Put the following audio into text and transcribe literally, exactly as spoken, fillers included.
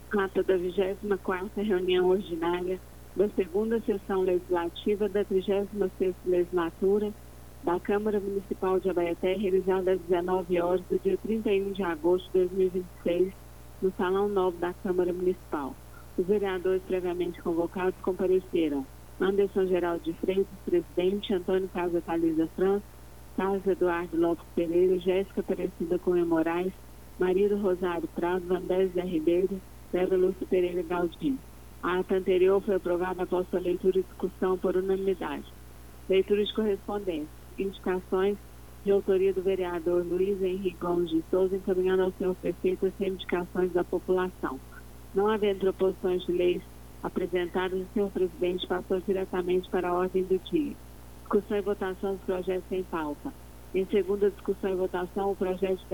Ata da vigésima quarta reunião ordinária da segunda sessão legislativa da trigésima sexta legislatura da Câmara Municipal de Abaeté, realizada às dezenove horas do dia trinta e um de agosto de dois mil e vinte e seis, no Salão Novo da Câmara Municipal. Os vereadores previamente convocados compareceram: Anderson Geraldo de Freitas, presidente; Antônio Casa Thalisa França, Carlos Eduardo Lopes Pereira, Jéssica Aparecida Cunha Moraes, Maria do Rosário Prado, Vandés Zé Ribeiro, Vera Lúcia Pereira Galdino. A ata anterior foi aprovada após sua leitura e discussão por unanimidade. Leitura de correspondência. Indicações de autoria do vereador Luiz Henrique Gomes de Souza, encaminhando ao senhor prefeito as reivindicações da população. Não havendo proposições de leis apresentadas, o senhor presidente passou diretamente para a ordem do dia. Discussão e votação dos projetos em pauta. Em segunda discussão e votação, o projeto de